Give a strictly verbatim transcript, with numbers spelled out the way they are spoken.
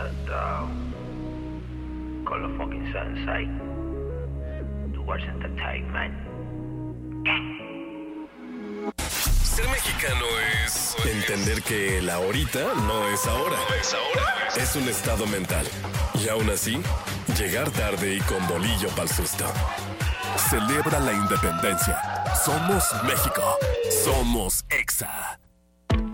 Sentado con los fucking sensei. Towards entertainment. Ser mexicano es entender que el ahorita no es ahora. No es ahora. Es un estado mental. Y aún así, llegar tarde y con bolillo pa'l susto. Celebra la independencia. Somos México. Somos Exa.